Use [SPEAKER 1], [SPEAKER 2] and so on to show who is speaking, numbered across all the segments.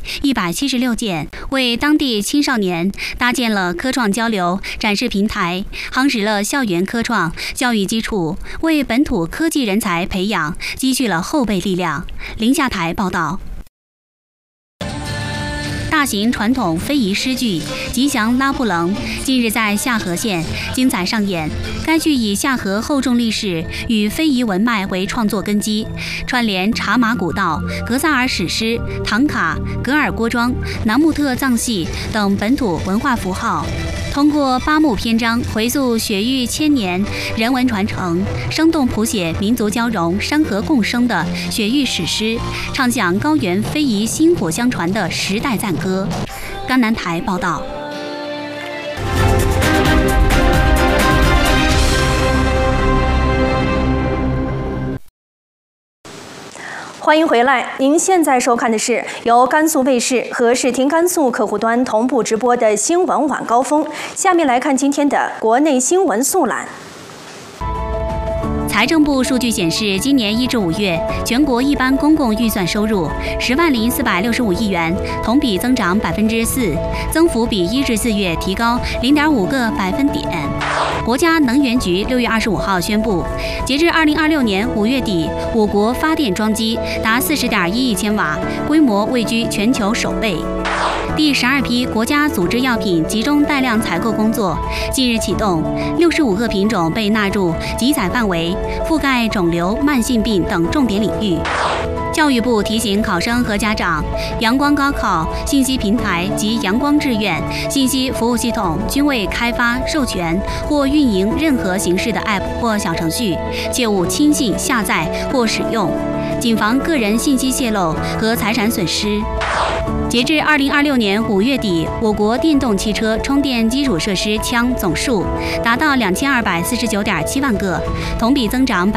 [SPEAKER 1] 176件，为当地青少年搭建了科创交流展示平台，夯实了校园科创教育基础，为本土科技人才培养积蓄了后备力量。临夏台报道。大型传统非遗诗剧《吉祥拉布楞》近日在夏河县精彩上演。该剧以夏河厚重历史与非遗文脉为创作根基，串联茶马古道、格萨尔史诗、唐卡、格尔郭庄、南木特藏戏等本土文化符号。通过8幕篇章回溯雪域千年人文传承，生动谱写民族交融、山河共生的雪域史诗，唱响高原非遗薪火相传的时代赞歌。甘南台报道。
[SPEAKER 2] 欢迎回来，您现在收看的是由甘肃卫视和视听甘肃客户端同步直播的新闻晚高峰。下面来看今天的国内新闻速览。
[SPEAKER 1] 财政部数据显示，今年1至5月，全国一般公共预算收入10.465亿元，同比增长4%，增幅比1至4月提高0.5个百分点。国家能源局6月25号宣布，截至2026年5月底，我国发电装机达40.1亿千瓦，规模位居全球首位。第12批国家组织药品集中带量采购工作近日启动，65个品种被纳入集采范围，覆盖肿瘤、慢性病等重点领域。教育部提醒考生和家长，阳光高考信息平台及阳光志愿信息服务系统均未开发、授权或运营任何形式的 App 或小程序，切勿轻信下载或使用，谨防个人信息泄露和财产损失。截至2026年5月底，我国电动汽车充电基础设施枪总数达到2249.7万个，同比增长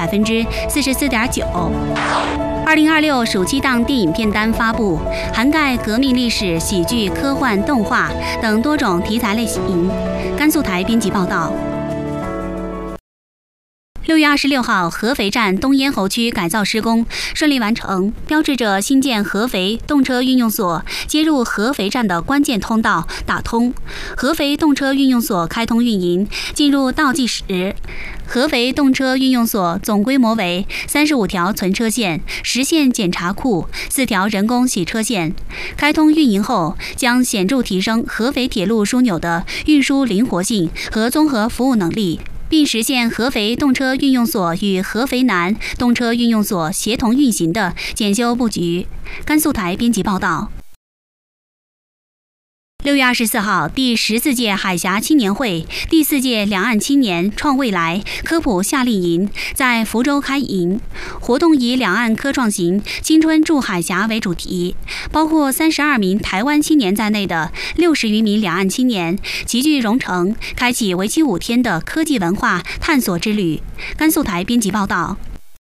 [SPEAKER 1] 44.9%。2026暑期档电影片单发布，涵盖革命历史、喜剧、科幻、动画等多种题材类型。甘肃台编辑报道。6月26号，合肥站东咽喉区改造施工顺利完成，标志着新建合肥动车运用所接入合肥站的关键通道打通，合肥动车运用所开通运营进入倒计时。合肥动车运用所总规模为35条存车线、10线检查库、4条人工洗车线。开通运营后，将显著提升合肥铁路枢纽的运输灵活性和综合服务能力，并实现合肥动车运用所与合肥南动车运用所协同运行的检修布局。甘肃台编辑报道。6月24号，第14届海峡青年会第4届两岸青年创未来科普夏令营在福州开营。活动以两岸科创型青春助海峡为主题，包括32名台湾青年在内的60余名两岸青年齐聚蓉城，开启为期5天的科技文化探索之旅。甘肃台编辑报道。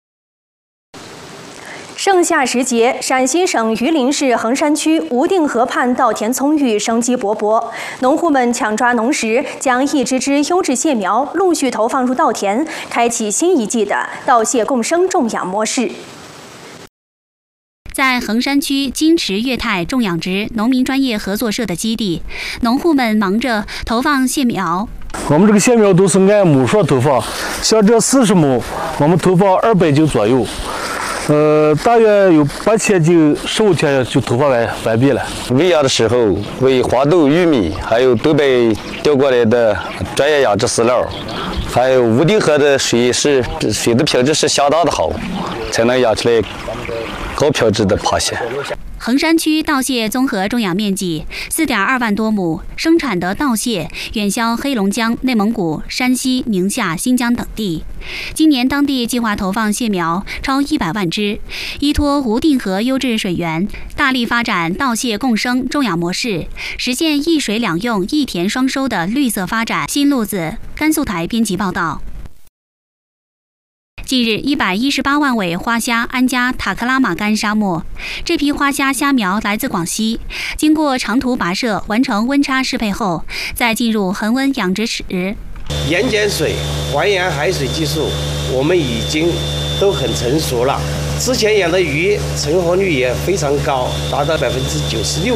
[SPEAKER 2] 盛夏时节，陕西省榆林市横山区吴定河畔稻田葱郁生机勃勃，农户们抢抓农时，将一支支优质蟹苗陆续投放入稻田，开启新一季的稻蟹共生种养模式。
[SPEAKER 1] 在横山区金池粤泰种养殖农民专业合作社的基地，农户们忙着投放蟹苗。
[SPEAKER 3] 我们这个蟹苗都是按亩数投放，像这40亩，我们投放200斤左右。大约有8000斤，15天就投放完毕了。
[SPEAKER 4] 喂养的时候，喂黄豆、玉米，还有东北调过来的专业养殖饲料，还有吴定河的水的品质是相当的好，才能养出来高品质的螃蟹。
[SPEAKER 1] 横山区稻蟹综合种养面积4.2万多亩，生产的稻蟹远销黑龙江、内蒙古、山西、宁夏、新疆等地。今年当地计划投放蟹苗超100万只，依托吴定河优质水源，大力发展稻蟹共生种养模式，实现一水两用、一田双收的绿色发展新路子。甘肃台编辑报道。近日，118万尾花虾安家塔克拉玛干沙漠。这批花虾虾苗来自广西，经过长途跋涉，完成温差适配后，再进入恒温养殖池。
[SPEAKER 5] 盐碱水、还原海水技术，我们已经都很成熟了。之前养的鱼成活率也非常高，达到96%。